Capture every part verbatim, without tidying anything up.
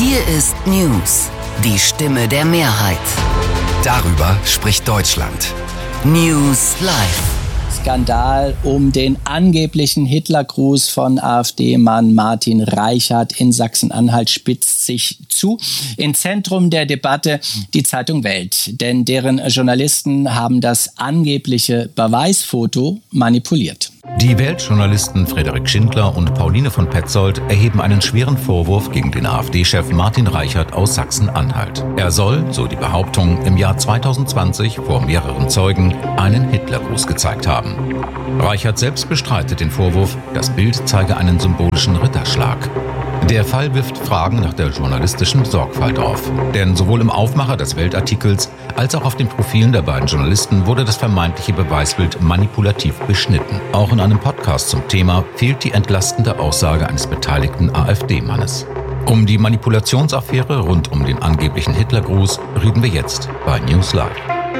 Hier ist News, die Stimme der Mehrheit. Darüber spricht Deutschland. News Live. Skandal um den angeblichen Hitlergruß von AfD-Mann Martin Reichert in Sachsen-Anhalt spitzt sich zu. Im Zentrum der Debatte die Zeitung Welt, denn deren Journalisten haben das angebliche Beweisfoto manipuliert. Die Weltjournalisten Frederik Schindler und Pauline von Petzold erheben einen schweren Vorwurf gegen den AfD-Chef Martin Reichert aus Sachsen-Anhalt. Er soll, so die Behauptung, im Jahr zweitausendzwanzig vor mehreren Zeugen einen Hitlergruß gezeigt haben. Reichert selbst bestreitet den Vorwurf, das Bild zeige einen symbolischen Ritterschlag. Der Fall wirft Fragen nach der journalistischen Sorgfalt auf. Denn sowohl im Aufmacher des Weltartikels als auch auf den Profilen der beiden Journalisten wurde das vermeintliche Beweisbild manipulativ beschnitten. Auch in einem Podcast zum Thema fehlt die entlastende Aussage eines beteiligten AfD-Mannes. Um die Manipulationsaffäre rund um den angeblichen Hitlergruß reden wir jetzt bei News Live.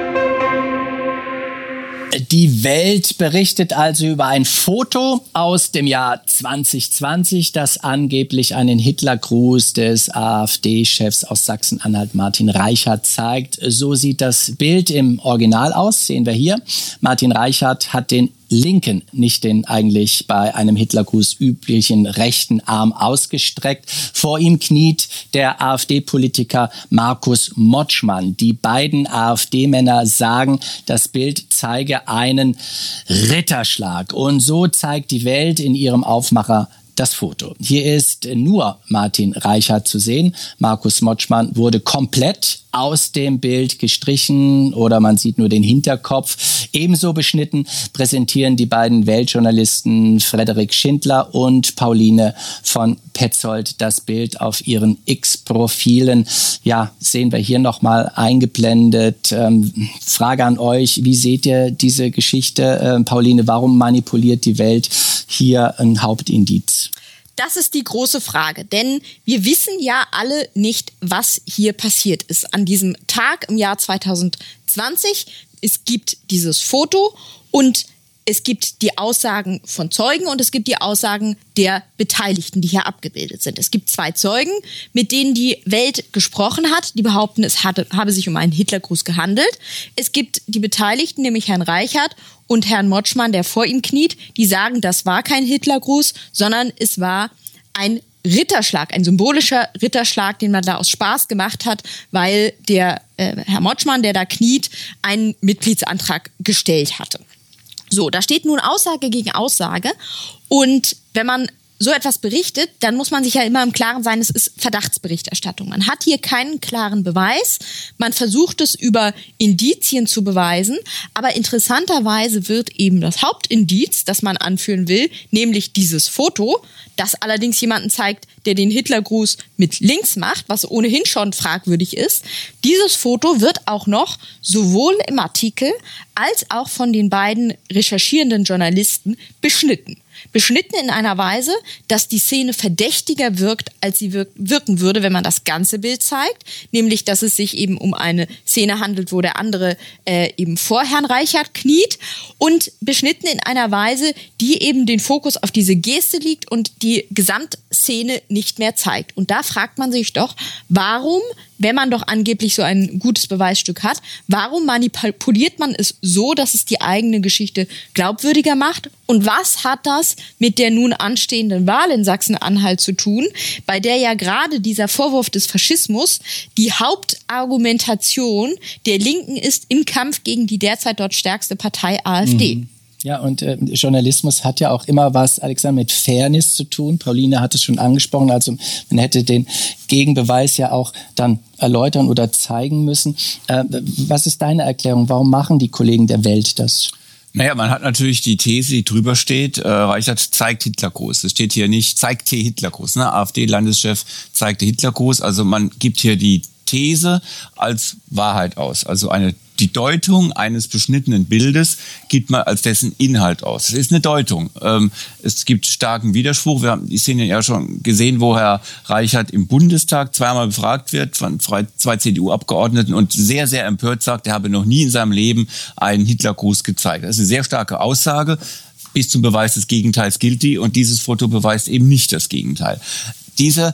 Die Welt berichtet also über ein Foto aus dem Jahr zwanzig zwanzig, das angeblich einen Hitlergruß des AfD-Chefs aus Sachsen-Anhalt Martin Reichert zeigt. So sieht das Bild im Original aus, sehen wir hier. Martin Reichert hat den linken, nicht den eigentlich bei einem Hitlergruß üblichen rechten Arm ausgestreckt. Vor ihm kniet der AfD-Politiker Markus Motschmann. Die beiden AfD-Männer sagen, das Bild zeige einen Ritterschlag. Und so zeigt die Welt in ihrem Aufmacher das Foto. Hier ist nur Martin Reichert zu sehen. Markus Motschmann wurde komplett aus dem Bild gestrichen oder man sieht nur den Hinterkopf. Ebenso beschnitten präsentieren die beiden Weltjournalisten Frederik Schindler und Pauline von Petzold das Bild auf ihren X-Profilen. Ja, sehen wir hier nochmal eingeblendet. Ähm, Frage an euch, wie seht ihr diese Geschichte? Ähm, Pauline, warum manipuliert die Welt hier ein Hauptindiz? Das ist die große Frage, denn wir wissen ja alle nicht, was hier passiert ist an diesem Tag im Jahr zweitausendzwanzig. Es gibt dieses Foto und es gibt die Aussagen von Zeugen und es gibt die Aussagen der Beteiligten, die hier abgebildet sind. Es gibt zwei Zeugen, mit denen die Welt gesprochen hat, die behaupten, es hatte, habe sich um einen Hitlergruß gehandelt. Es gibt die Beteiligten, nämlich Herrn Reichert und Herrn Motschmann, der vor ihm kniet, die sagen, das war kein Hitlergruß, sondern es war ein Ritterschlag, ein symbolischer Ritterschlag, den man da aus Spaß gemacht hat, weil der äh, Herr Motschmann, der da kniet, einen Mitgliedsantrag gestellt hatte. So, da steht nun Aussage gegen Aussage und wenn man so etwas berichtet, dann muss man sich ja immer im Klaren sein, es ist Verdachtsberichterstattung. Man hat hier keinen klaren Beweis, man versucht es über Indizien zu beweisen, aber interessanterweise wird eben das Hauptindiz, das man anführen will, nämlich dieses Foto, das allerdings jemanden zeigt, der den Hitlergruß mit links macht, was ohnehin schon fragwürdig ist. Dieses Foto wird auch noch sowohl im Artikel als auch von den beiden recherchierenden Journalisten beschnitten. Beschnitten in einer Weise, dass die Szene verdächtiger wirkt, als sie wirk- wirken würde, wenn man das ganze Bild zeigt. Nämlich, dass es sich eben um eine Szene handelt, wo der andere äh, eben vor Herrn Reichert kniet. Und beschnitten in einer Weise, die eben den Fokus auf diese Geste liegt und die Gesamtszene nicht mehr zeigt. Und da fragt man sich doch, warum, wenn man doch angeblich so ein gutes Beweisstück hat, warum manipuliert man es so, dass es die eigene Geschichte glaubwürdiger macht? Und was hat das mit der nun anstehenden Wahl in Sachsen-Anhalt zu tun, bei der ja gerade dieser Vorwurf des Faschismus die Hauptargumentation der Linken ist im Kampf gegen die derzeit dort stärkste Partei AfD? Mhm. Ja, und äh, Journalismus hat ja auch immer was, Alexander, mit Fairness zu tun. Pauline hat es schon angesprochen, also man hätte den Gegenbeweis ja auch dann erläutern oder zeigen müssen. Äh, was ist deine Erklärung? Warum machen die Kollegen der Welt das? Naja, man hat natürlich die These, die drüber steht, äh, Reichert zeigt Hitlergruß. Es steht hier nicht, zeigt hier Hitlergruß. Ne? AfD-Landeschef zeigte Hitlergruß. Also man gibt hier die These als Wahrheit aus. Also eine die Deutung eines beschnittenen Bildes gibt man als dessen Inhalt aus. Es ist eine Deutung. Ähm, es gibt starken Widerspruch. Wir haben die Szene ja schon gesehen, wo Herr Reichert im Bundestag zweimal befragt wird von zwei C D U-Abgeordneten und sehr, sehr empört sagt, er habe noch nie in seinem Leben einen Hitlergruß gezeigt. Das ist eine sehr starke Aussage. Bis zum Beweis des Gegenteils gilt die und dieses Foto beweist eben nicht das Gegenteil. Diese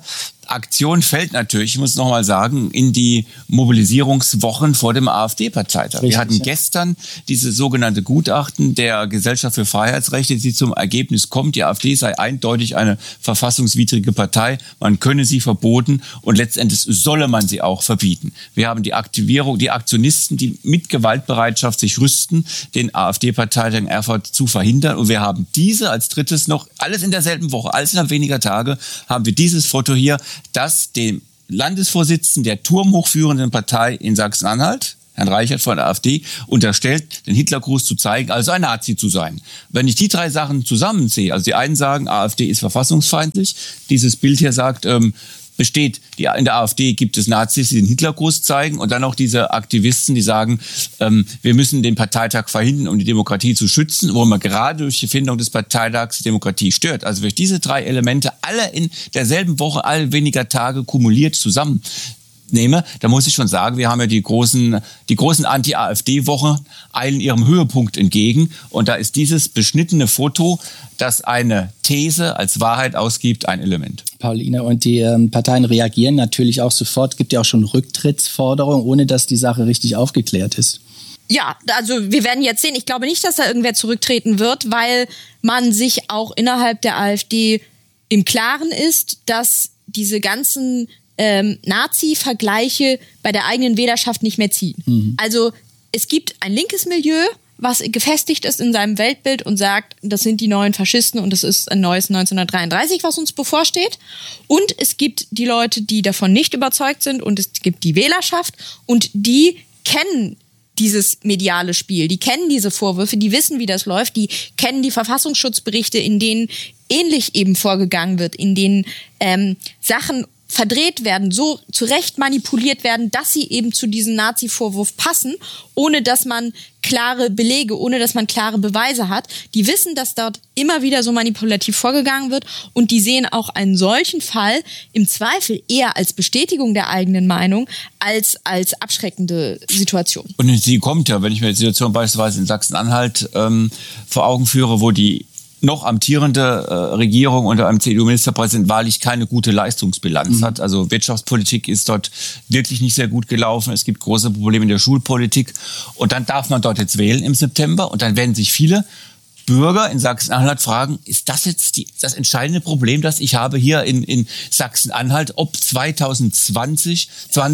Aktion fällt natürlich, ich muss noch mal sagen, in die Mobilisierungswochen vor dem AfD-Parteitag. Wir hatten gestern diese sogenannte Gutachten der Gesellschaft für Freiheitsrechte, die zum Ergebnis kommt, die AfD sei eindeutig eine verfassungswidrige Partei, man könne sie verboten und letztendlich solle man sie auch verbieten. Wir haben die Aktivierung, die Aktionisten, die mit Gewaltbereitschaft sich rüsten, den AfD-Parteitag in Erfurt zu verhindern, und wir haben diese als drittes noch, alles in derselben Woche, alles innerhalb weniger Tage, haben wir dieses Foto hier, das dem Landesvorsitzenden der turmhochführenden Partei in Sachsen-Anhalt, Herrn Reichert von der AfD, unterstellt, den Hitlergruß zu zeigen, also ein Nazi zu sein. Wenn ich die drei Sachen zusammensehe, also die einen sagen, AfD ist verfassungsfeindlich, dieses Bild hier sagt, ähm, besteht, die, in der AfD gibt es Nazis, die den Hitlergruß zeigen, und dann auch diese Aktivisten, die sagen, ähm, wir müssen den Parteitag verhindern, um die Demokratie zu schützen, wo man gerade durch die Findung des Parteitags die Demokratie stört. Also wenn ich diese drei Elemente alle in derselben Woche, alle weniger Tage kumuliert zusammen nehme, da muss ich schon sagen, wir haben ja die großen, die großen Anti-AfD-Wochen eilen ihrem Höhepunkt entgegen, und da ist dieses beschnittene Foto, das eine These als Wahrheit ausgibt, ein Element. Pauline, und die ähm, Parteien reagieren natürlich auch sofort, gibt ja auch schon Rücktrittsforderungen, ohne dass die Sache richtig aufgeklärt ist. Ja, also wir werden jetzt sehen, ich glaube nicht, dass da irgendwer zurücktreten wird, weil man sich auch innerhalb der AfD im Klaren ist, dass diese ganzen Ähm, Nazi-Vergleiche bei der eigenen Wählerschaft nicht mehr ziehen. Mhm. Also es gibt ein linkes Milieu, was gefestigt ist in seinem Weltbild und sagt, das sind die neuen Faschisten und das ist ein neues neunzehnhundertdreiunddreißig, was uns bevorsteht. Und es gibt die Leute, die davon nicht überzeugt sind, und es gibt die Wählerschaft, und die kennen dieses mediale Spiel, die kennen diese Vorwürfe, die wissen, wie das läuft, die kennen die Verfassungsschutzberichte, in denen ähnlich eben vorgegangen wird, in denen ähm, Sachen verdreht werden, so zurecht manipuliert werden, dass sie eben zu diesem Nazi-Vorwurf passen, ohne dass man klare Belege, ohne dass man klare Beweise hat. Die wissen, dass dort immer wieder so manipulativ vorgegangen wird, und die sehen auch einen solchen Fall im Zweifel eher als Bestätigung der eigenen Meinung als als abschreckende Situation. Und sie kommt ja, wenn ich mir die Situation beispielsweise in Sachsen-Anhalt ähm, vor Augen führe, wo die noch amtierende äh, Regierung unter einem C D U-Ministerpräsidenten wahrlich keine gute Leistungsbilanz mhm. hat. Also Wirtschaftspolitik ist dort wirklich nicht sehr gut gelaufen. Es gibt große Probleme in der Schulpolitik. Und dann darf man dort jetzt wählen im September. Und dann werden sich viele Bürger in Sachsen-Anhalt fragen, ist das jetzt die, das entscheidende Problem, das ich habe hier in, in Sachsen-Anhalt, ob zwanzig zwanzig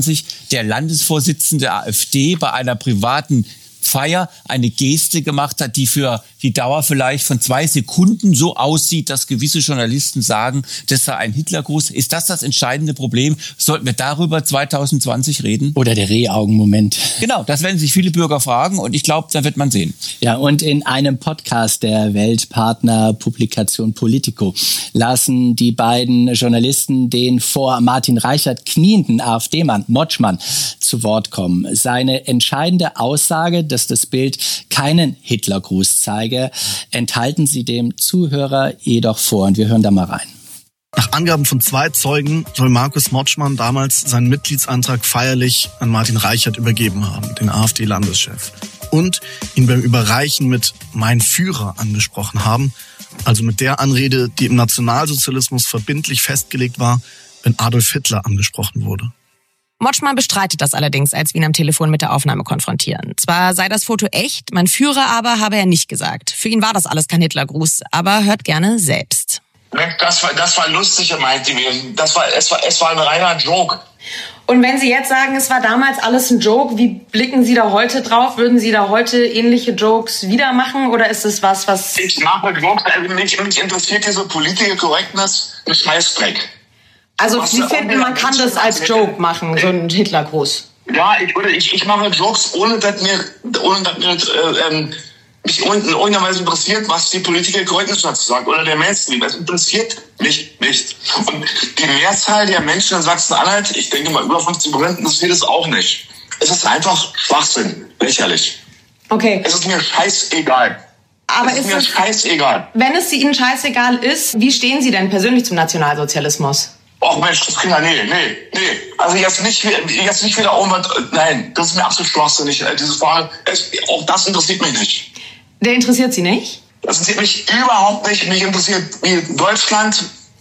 der Landesvorsitzende der AfD bei einer privaten Feier eine Geste gemacht hat, die für die Dauer vielleicht von zwei Sekunden so aussieht, dass gewisse Journalisten sagen, das sei ein Hitlergruß. Ist das das entscheidende Problem? Sollten wir darüber zwanzig zwanzig reden? Oder der Rehaugen-Moment. Genau, das werden sich viele Bürger fragen, und ich glaube, da wird man sehen. Ja, und in einem Podcast der Weltpartner-Publikation Politico lassen die beiden Journalisten den vor Martin Reichert knienden AfD-Mann Motschmann zu Wort kommen. Seine entscheidende Aussage, dass das Bild keinen Hitlergruß zeige, enthalten sie dem Zuhörer jedoch vor. Und wir hören da mal rein. Nach Angaben von zwei Zeugen soll Markus Motschmann damals seinen Mitgliedsantrag feierlich an Martin Reichert übergeben haben, den AfD-Landeschef. Und ihn beim Überreichen mit "Mein Führer" angesprochen haben, also mit der Anrede, die im Nationalsozialismus verbindlich festgelegt war, wenn Adolf Hitler angesprochen wurde. Motschmann bestreitet das allerdings, als wir ihn am Telefon mit der Aufnahme konfrontieren. Zwar sei das Foto echt, mein Führer aber habe er nicht gesagt. Für ihn war das alles kein Hitlergruß, aber hört gerne selbst. Das war, das war lustig, meinte mir. Das war, es war, es war ein reiner Joke. Und wenn Sie jetzt sagen, es war damals alles ein Joke, wie blicken Sie da heute drauf? Würden Sie da heute ähnliche Jokes wieder machen, oder ist es was, was... Ich mache Jokes, also mich, mich interessiert diese Political Correctness ein Scheißdreck. Also Sie finden, man kann das als Joke machen, so ein Hitlergruß? Ja, ich, würde, ich, ich mache Jokes, ohne dass mir, ohne, dass mir äh, ähm, mich in irgendeiner Weise interessiert, was die Political Correctness dazu sagt, oder der Mainstream. Es interessiert mich nicht. Und die Mehrzahl der Menschen in Sachsen-Anhalt, ich denke mal über fünfzig Prozent, interessiert es auch nicht. Es ist einfach Schwachsinn, lächerlich. Okay. Es ist mir scheißegal. Aber es ist, ist mir es, scheißegal. Wenn es Ihnen scheißegal ist, wie stehen Sie denn persönlich zum Nationalsozialismus? Och Mensch, das Kinder, nee, nee, nee. Also jetzt nicht, jetzt nicht wieder irgendwas, nein, das ist mir absolut schwachsinnig. Diese Frage, es, auch das interessiert mich nicht. Der interessiert Sie nicht? Das interessiert mich überhaupt nicht. Mich interessiert, wie Deutschland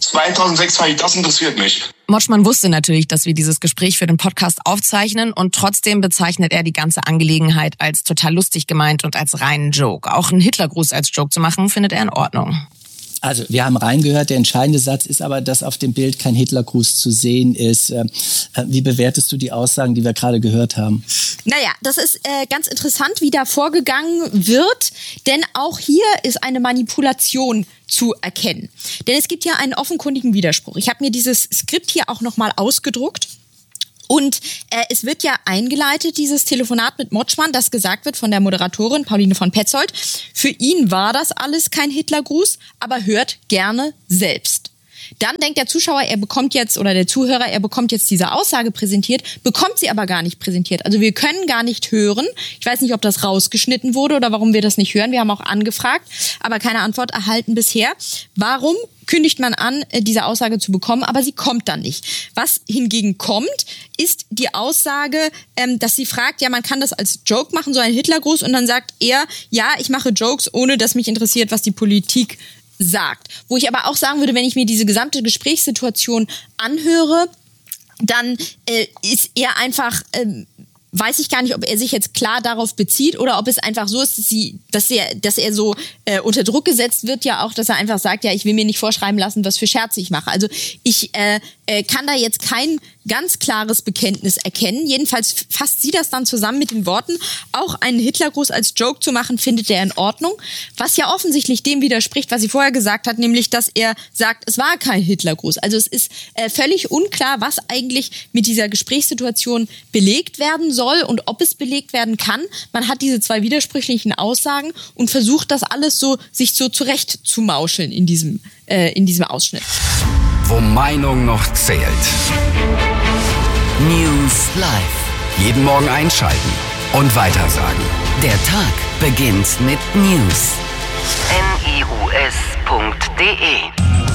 zweitausendsechs fand ich, das interessiert mich. Motschmann wusste natürlich, dass wir dieses Gespräch für den Podcast aufzeichnen und trotzdem bezeichnet er die ganze Angelegenheit als total lustig gemeint und als reinen Joke. Auch einen Hitlergruß als Joke zu machen, findet er in Ordnung. Also wir haben reingehört, der entscheidende Satz ist aber, dass auf dem Bild kein Hitlergruß zu sehen ist. Wie bewertest du die Aussagen, die wir gerade gehört haben? Naja, das ist äh, ganz interessant, wie da vorgegangen wird, denn auch hier ist eine Manipulation zu erkennen. Denn es gibt ja einen offenkundigen Widerspruch. Ich habe mir dieses Skript hier auch nochmal ausgedruckt. Und äh, es wird ja eingeleitet, dieses Telefonat mit Motschmann, das gesagt wird von der Moderatorin Pauline von Petzold. Für ihn war das alles kein Hitlergruß, aber hört gerne selbst. Dann denkt der Zuschauer, er bekommt jetzt, oder der Zuhörer, er bekommt jetzt diese Aussage präsentiert, bekommt sie aber gar nicht präsentiert. Also wir können gar nicht hören. Ich weiß nicht, ob das rausgeschnitten wurde oder warum wir das nicht hören. Wir haben auch angefragt, aber keine Antwort erhalten bisher. Warum kündigt man an, diese Aussage zu bekommen, aber sie kommt dann nicht. Was hingegen kommt, ist die Aussage, ähm, dass sie fragt, ja, man kann das als Joke machen, so ein Hitlergruß, und dann sagt er, ja, ich mache Jokes, ohne dass mich interessiert, was die Politik sagt. Wo ich aber auch sagen würde, wenn ich mir diese gesamte Gesprächssituation anhöre, dann äh, ist er einfach, ähm, weiß ich gar nicht, ob er sich jetzt klar darauf bezieht oder ob es einfach so ist, dass, sie, dass, er, dass er so äh, unter Druck gesetzt wird, ja auch, dass er einfach sagt, ja, ich will mir nicht vorschreiben lassen, was für Scherze ich mache. Also ich äh, äh, kann da jetzt kein ganz klares Bekenntnis erkennen. Jedenfalls fasst sie das dann zusammen mit den Worten, auch einen Hitlergruß als Joke zu machen, findet er in Ordnung. Was ja offensichtlich dem widerspricht, was sie vorher gesagt hat, nämlich, dass er sagt, es war kein Hitlergruß. Also es ist äh, völlig unklar, was eigentlich mit dieser Gesprächssituation belegt werden soll und ob es belegt werden kann. Man hat diese zwei widersprüchlichen Aussagen und versucht, das alles so sich so zurecht zu mauscheln in diesem, äh, in diesem Ausschnitt. Wo Meinung noch zählt. News Live. Jeden Morgen einschalten und weitersagen. Der Tag beginnt mit News. N I U S punkt D E